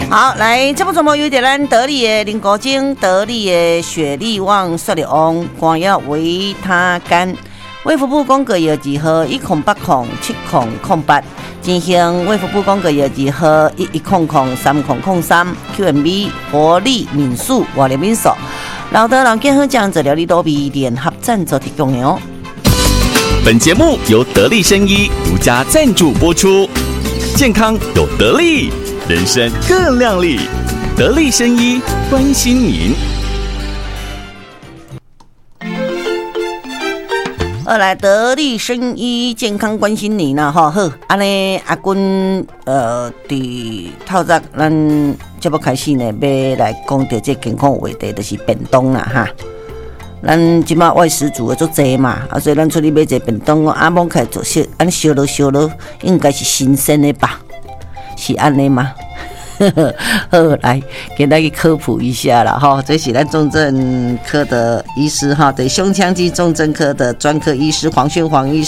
好，来，这部节目有点咱得力的林国精、得力的雪力旺、雪力旺、光耀维他干。卫福部公告药剂号108070008，进行卫福部公告药剂号11003003 QMB 活力敏素活力敏素，老德郎健康奖治疗力多比联合赞助提供的哦。 本节目由得力生医独家赞助播出，健康有得力，人生更亮丽。得力生医关心您。 来得力生医健康关心你啦吼，好，安尼阿君伫透早咱节目开始呢，要来讲到这健康话题，就是便当啦哈。咱即马外食族的足济嘛，所以咱出去买一个便当，阿蒙开做烧，安烧了，应该是新鲜的吧？是安尼吗？好，来给大家科普一下啦哈，这是咱重症科的医师哈，对胸腔及重症科的专科医师黄轩医师。